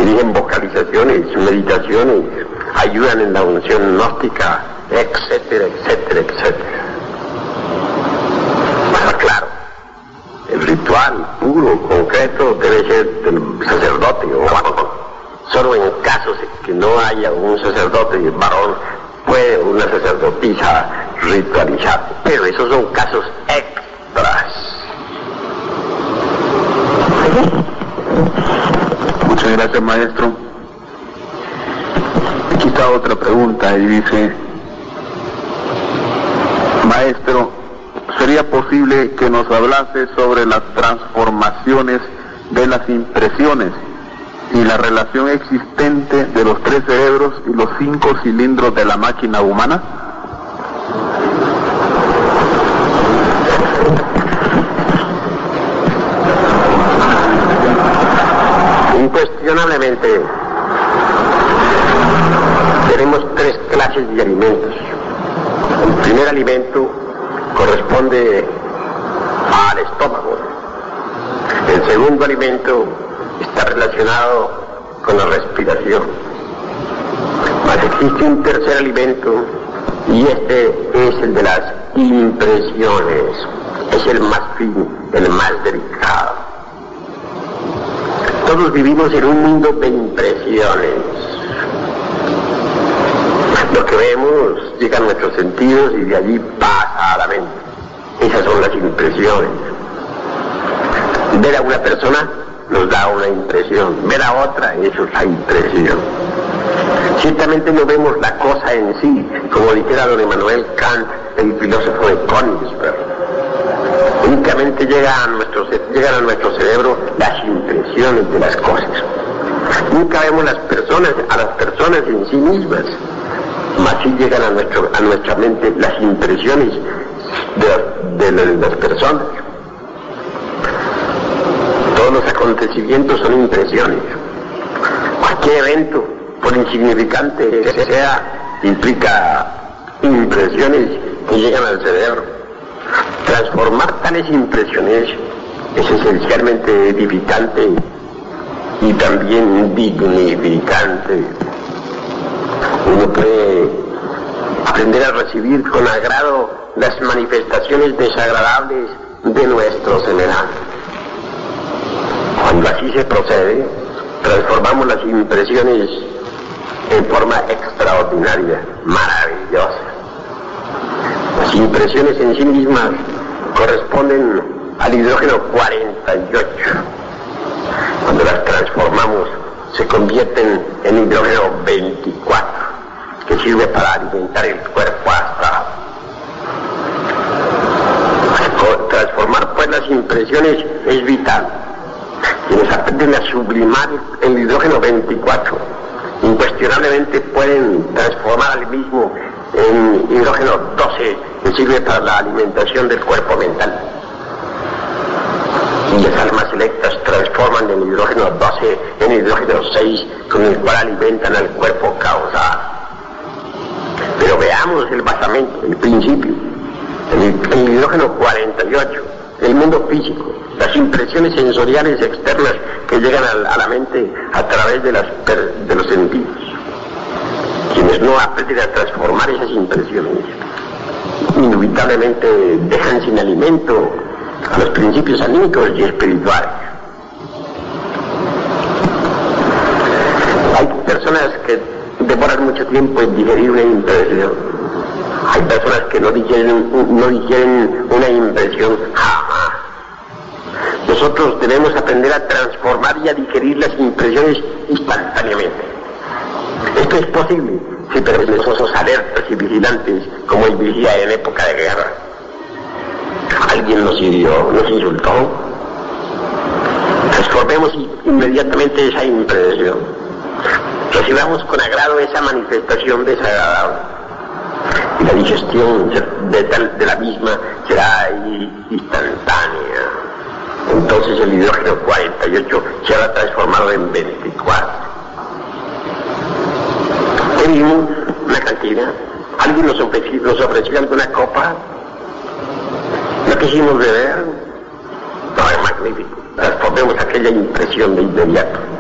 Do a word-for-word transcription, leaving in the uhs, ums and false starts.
dirigen vocalizaciones, meditaciones, ayudan en la unción gnóstica, etcétera, etcétera, etcétera. Más claro, el ritual puro, concreto, debe ser del sacerdote o varón. Solo en casos en que no haya un sacerdote varón, puede una sacerdotisa ritualizar, pero esos son casos extras. Muchas gracias, maestro. Aquí está otra pregunta y dice: maestro, ¿sería posible que nos hablase sobre las transformaciones de las impresiones y la relación existente de los tres cerebros y los cinco cilindros de la máquina humana? Incuestionablemente tenemos tres clases de alimentos. El primer alimento corresponde al estómago. El segundo alimento está relacionado con la respiración. Mas existe un tercer alimento y este es el de las impresiones. Es el más fino, el más delicado. Todos vivimos en un mundo de impresiones. Lo que vemos llega a nuestros sentidos y de allí pasa a la mente. Esas son las impresiones. Ver a una persona nos da una impresión, ver a otra, eso es la impresión. Ciertamente no vemos la cosa en sí, como dijera don Immanuel Kant, el filósofo de Königsberg. Únicamente llega a nuestro, llegan a nuestro cerebro las impresiones de las cosas. Nunca vemos las personas, a las personas en sí mismas, mas sí llegan a, nuestro, a nuestra mente las impresiones de, de, de las personas. Todos los acontecimientos son impresiones. Cualquier evento, por insignificante que sea, implica impresiones que llegan al cerebro. Transformar tales impresiones es esencialmente edificante y también dignificante. Uno puede aprender a recibir con agrado las manifestaciones desagradables de nuestro semejante. Cuando así se procede, transformamos las impresiones en forma extraordinaria, maravillosa. Las impresiones en sí mismas corresponden al hidrógeno cuarenta y ocho. Cuando las transformamos, se convierten en hidrógeno veinticuatro, que sirve para alimentar el cuerpo astral. Transformar pues las impresiones es vital. Quienes aprenden a sublimar el hidrógeno veinticuatro, incuestionablemente pueden transformar al mismo en hidrógeno doce, que sirve para la alimentación del cuerpo mental. Y las almas selectas transforman el hidrógeno doce en hidrógeno seis, con el cual alimentan al cuerpo causal. Pero veamos el basamento, el principio. El, el hidrógeno cuarenta y ocho, el mundo físico, las impresiones sensoriales externas que llegan a, a la mente a través de, las, de los sentidos. Quienes no aprenden a transformar esas impresiones, inevitablemente dejan sin alimento a los principios anímicos y espirituales. Hay personas que demoran mucho tiempo en digerir una impresión. Hay personas que no digieren, no digieren una impresión jamás. Nosotros debemos aprender a transformar y a digerir las impresiones instantáneamente. Esto es posible si permanecemos alertas y vigilantes como el vigía en época de guerra. Alguien nos hirió, nos insultó. Transformemos inmediatamente esa impresión. Recibamos con agrado esa manifestación desagradable. Y la digestión de, tal, de la misma será instantánea. Entonces el hidrógeno cuarenta y ocho se habrá transformado en veinticuatro. ¿Qué vimos? Una cantina. ¿Alguien nos ofreció, nos ofreció alguna copa? ¿No quisimos beber? No, es magnífico. Transformemos aquella impresión de inmediato.